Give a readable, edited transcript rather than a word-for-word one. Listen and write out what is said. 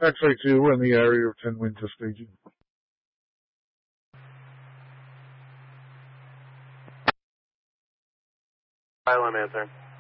XA2, we're in the area of 10 wind to staging. ILM answer.